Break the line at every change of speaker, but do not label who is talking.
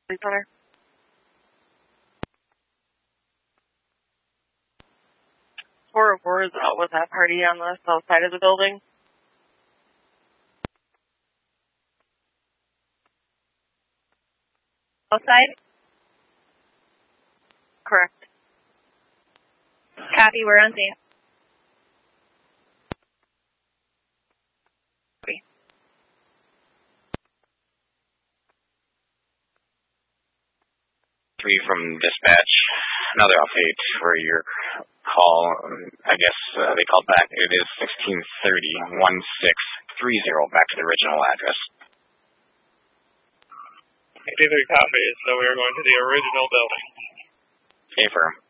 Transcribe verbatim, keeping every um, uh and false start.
Center. four oh four is out with that party on the south side of the building.
Outside?
Correct.
Copy, we're on scene.
Three from dispatch. Another update for your call. I guess uh, they called back. It is sixteen thirty, one six three zero, back to the original address.
eighty-three copies, so we are going to the original building.
Affirm.